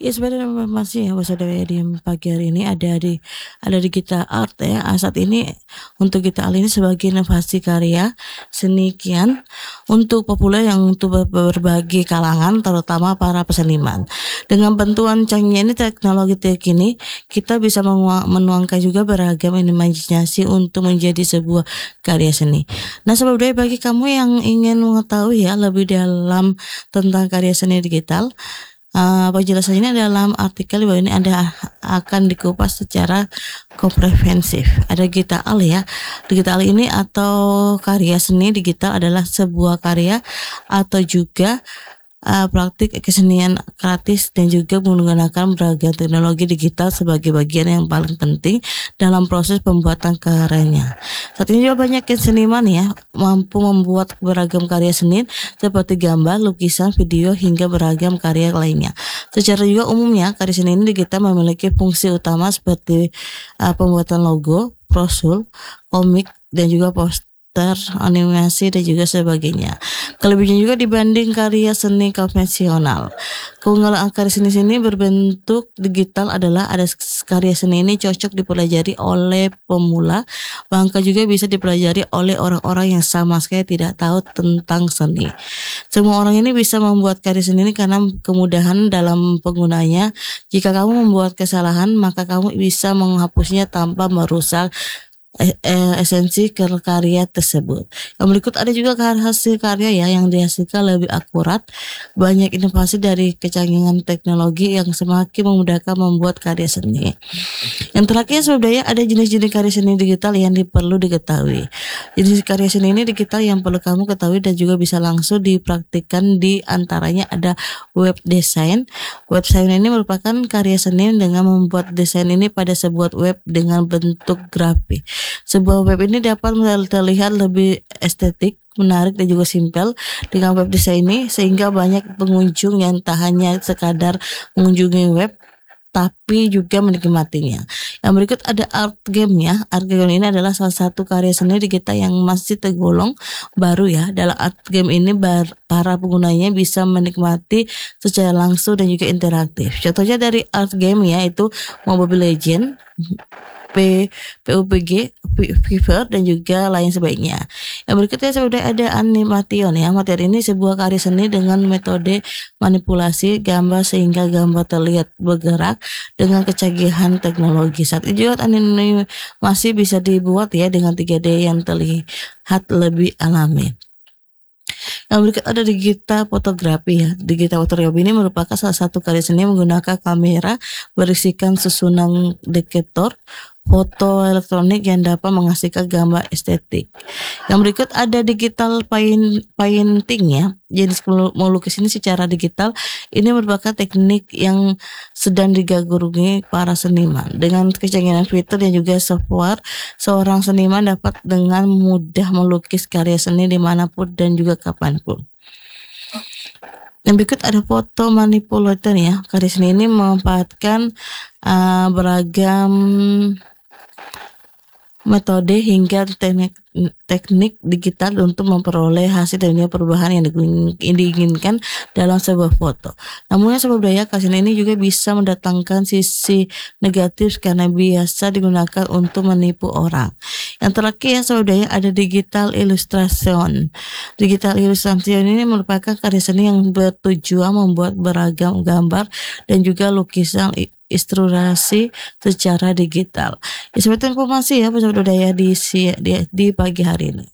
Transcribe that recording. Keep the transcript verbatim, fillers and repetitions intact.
Ya sebenarnya masih ya Saudara ya, di pagi hari ini ada di ada digital art ya. Ah, Saat ini untuk kita ini sebagai inovasi karya seni kian untuk populer yang untuk ber- berbagai kalangan terutama para peseniman. Dengan bantuan canggih ini teknologi terkini kita bisa menguang- menuangkan juga beragam imajinasi untuk menjadi sebuah karya seni. Nah, sebenarnya bagi kamu yang ingin mengetahui ya lebih dalam tentang karya seni digital, Uh, penjelasannya dalam artikel bahwa ini Anda akan dikupas secara komprehensif. Ada digital ya. Digital ini atau karya seni digital adalah sebuah karya atau juga uh, praktik kesenian kreatif dan juga menggunakan beragam teknologi digital sebagai bagian yang paling penting dalam proses pembuatan karyanya. Saat ini juga banyak seniman ya mampu membuat beragam karya seni seperti gambar, lukisan, video hingga beragam karya lainnya. Secara juga umumnya karya seni ini digital memiliki fungsi utama seperti uh, pembuatan logo, brosur, komik dan juga poster, animasi dan juga sebagainya. Kelebihannya juga dibanding karya seni konvensional. Keunggulan karya seni sini berbentuk digital adalah ada karya seni ini cocok dipelajari oleh pemula, bahkan juga bisa dipelajari oleh orang-orang yang sama sekali tidak tahu tentang seni. Semua orang ini bisa membuat karya seni ini karena kemudahan dalam penggunanya. Jika kamu membuat kesalahan, maka kamu bisa menghapusnya tanpa merusak eh, eh, esensi karya tersebut. Yang berikut ada juga hasil karya ya yang dihasilkan lebih akurat. Banyak inovasi dari kecanggihan teknologi yang semakin memudahkan membuat karya seni. Yang terakhir sebenarnya ada jenis-jenis karya seni digital yang perlu diketahui. Jenis karya seni ini digital yang perlu kamu ketahui dan juga bisa langsung dipraktikkan, di antaranya ada web design. Web design ini merupakan karya seni dengan membuat desain ini pada sebuah web dengan bentuk grafik. Sebuah web ini dapat terlihat lebih estetik, menarik dan juga simpel dengan web design ini, sehingga banyak pengunjung yang tak hanya sekadar mengunjungi web tapi juga menikmatinya. Yang berikut ada art game ya. Art game ini adalah salah satu karya seni digital yang masih tergolong baru ya. Dalam art game ini bar, para penggunanya bisa menikmati secara langsung dan juga interaktif. Contohnya dari art game ya itu Mobile Legends, P, PUBG, Fever dan juga lain sebagainya. Yang berikutnya sudah ada animation ya. Materi ini sebuah karya seni dengan metode manipulasi gambar sehingga gambar terlihat bergerak dengan kecanggihan teknologi. Saat ini juga animasi bisa dibuat ya dengan tiga D yang terlihat lebih alami. Yang berikut ada digital fotografi ya. Digital fotografi ini merupakan salah satu karya seni menggunakan kamera berisikan susunan detektor foto elektronik yang dapat menghasilkan gambar estetik. Yang berikut ada digital paint, painting ya. Jenis melukis ini secara digital ini merupakan teknik yang sedang digagurungi para seniman. Dengan kecanggihan fitur dan juga software, seorang seniman dapat dengan mudah melukis karya seni dimanapun dan juga kapanpun. Yang berikut ada foto manipulator ya. Karya seni ini memanfaatkan uh, beragam metode hingga teknik teknik digital untuk memperoleh hasil dan perubahan yang diinginkan dalam sebuah foto. Namun sebenarnya karya seni ini juga bisa mendatangkan sisi negatif karena biasa digunakan untuk menipu orang. Yang terakhir ya sebenarnya ada digital illustration. Digital illustration ini merupakan karya seni yang bertujuan membuat beragam gambar dan juga lukisan ilustrasi secara digital. Ya, seperti informasi ya Sobat Budaya di, di di pagi hari ini.